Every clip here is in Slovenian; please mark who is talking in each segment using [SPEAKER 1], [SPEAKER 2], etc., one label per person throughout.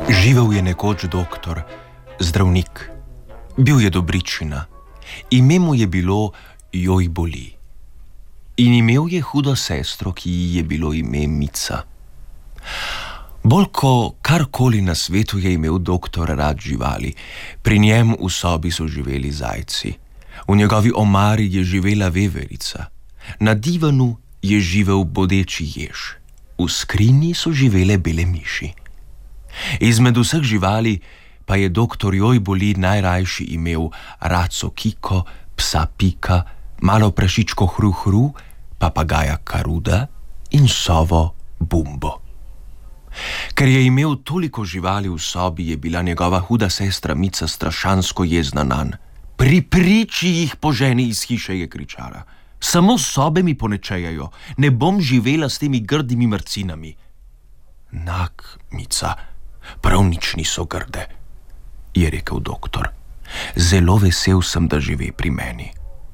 [SPEAKER 1] Živel je nekoč doktor, zdravnik. Bil je dobričina. Ime mu je bilo Joj boli. In imel je hudo sestro, ki ji je bilo ime Mica. Bolj ko karkoli na svetu je imel doktor rad živali. Pri njem v sobi so živeli zajci. V njegovi omari je živela veverica. Na divanu je živel bodeči jež. V skrinji so živele bele miši. Izmed vseh živali pa je doktor Joj boli najrajši imel raco Kiko, psa Pika, malo prašičko Hru Hru, papagaja Karuda in sovo Bumbo. Ker je imel toliko živali v sobi, je bila njegova huda sestra Mica strašansko jezna nanj. Pri priči jih poženi iz hiše, je kričala. Samo sobe mi ponečejajo, ne bom živela s temi grdimi mrcinami. Nak, Mica, prav nič niso grde, je rekel doktor. Zelo vesel sem, da žive pri meni.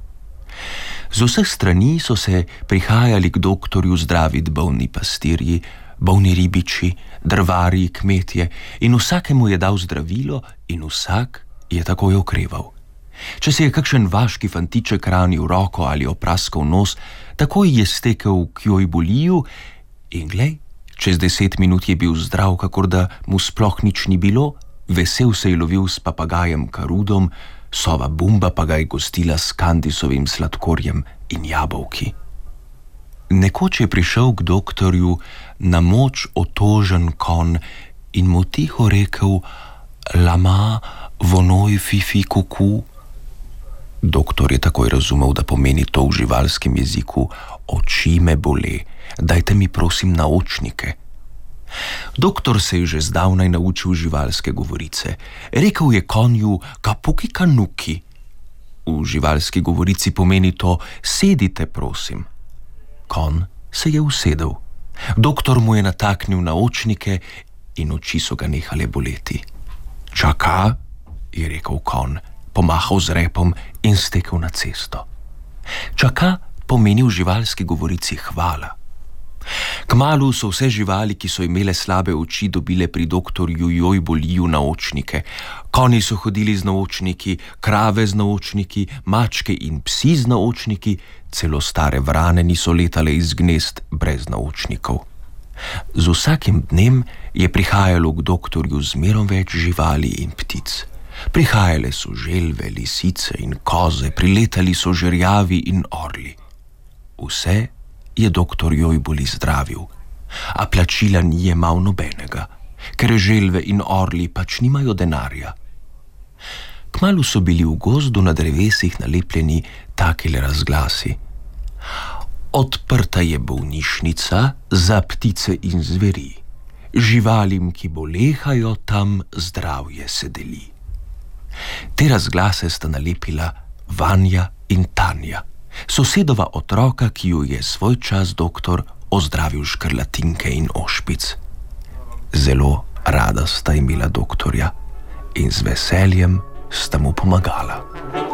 [SPEAKER 1] Z vseh strani so se prihajali k doktorju zdravit bolni pastirji, bolni ribiči, drvarji, kmetje in vsakemu je dal zdravilo in vsak je takoj okreval. Če se je kakšen vaški fantiček ranil roko ali opraskal nos, takoj je stekel k Joj boliju in glej, čez 10 minut je bil zdrav, kakor da mu sploh nič ni bilo, vesel se je lovil s papagajem Karudom, sova Bumba pa ga je gostila s kandisovim sladkorjem in jabolki. Nekoč je prišel k doktorju na moč otožen kon in mu tiho rekel: Lama, vonoj, fifi, kuku. Doktor je takoj razumel, da pomeni to v živalskem jeziku: oči me bole, dajte mi prosim naočnike. Doktor se je že zdavnaj naučil živalske govorice. Rekel je konju kapuki kanuki. V živalski govorici pomeni to: sedite prosim. Kon se je usedel. Doktor mu je nataknil naočnike in oči so ga nehale boleti. Čaka, je rekel kon, pomahal z repom in stekel na cesto. Čaka pomeni v živalski govorici hvala. Kmalu so vse živali, ki so imele slabe oči, dobile pri doktorju Joj boliju naočnike. Konji so hodili z naočniki, krave z naočniki, mačke in psi z naočniki, celo stare vrane niso letale iz gnezd brez naočnikov. Z vsakim dnem je prihajalo k doktorju zmerom več živali in ptic. Prihajale so želve, lisice in koze, priletali so žerjavi in orli. Vse je doktor Joj boli zdravil, a plačila ni jemal nobenega, ker želve in orli pač nimajo denarja. Kmalu so bili v gozdu na drevesih nalepljeni takele razglasi: odprta je bolnišnica za ptice in zveri, živalim, ki bolehajo, tam zdravje se deli. Te razglase sta nalepila Vanja in Tanja, sosedova otroka, ki ju je svoj čas doktor ozdravil škrlatinke in ošpic. Zelo rada sta imela doktorja in z veseljem sta mu pomagala.